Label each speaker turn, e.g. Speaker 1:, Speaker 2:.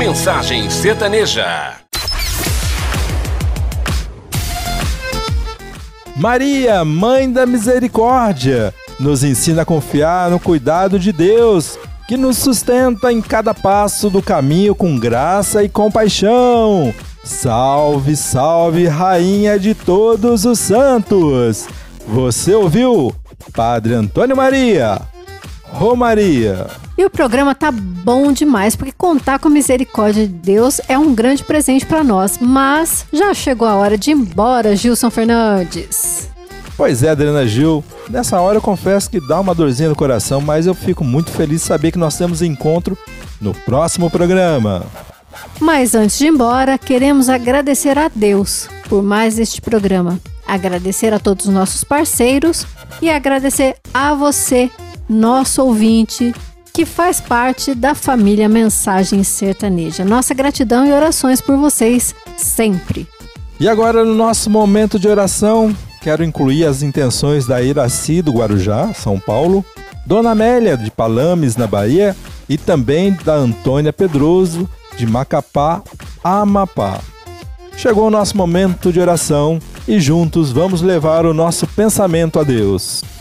Speaker 1: Mensagem Sertaneja.
Speaker 2: Maria, Mãe da Misericórdia, nos ensina a confiar no cuidado de Deus, que nos sustenta em cada passo do caminho com graça e compaixão. Salve, salve, Rainha de todos os santos! Você ouviu? Padre Antônio Maria. Romaria.
Speaker 3: E o programa tá bom demais, porque contar com a misericórdia de Deus é um grande presente para nós. Mas já chegou a hora de ir embora, Gilson Fernandes.
Speaker 2: Pois é, Adriana Gil. Nessa hora eu confesso que dá uma dorzinha no coração, mas eu fico muito feliz de saber que nós temos encontro no próximo programa.
Speaker 3: Mas antes de ir embora, queremos agradecer a Deus por mais este programa. Agradecer a todos os nossos parceiros e agradecer a você, nosso ouvinte, que faz parte da família Mensagem Sertaneja. Nossa gratidão e orações por vocês sempre.
Speaker 2: E agora, no nosso momento de oração, quero incluir as intenções da Iraci do Guarujá, São Paulo, Dona Amélia de Palames, na Bahia, e também da Antônia Pedroso de Macapá, Amapá. Chegou o nosso momento de oração e juntos vamos levar o nosso pensamento a Deus.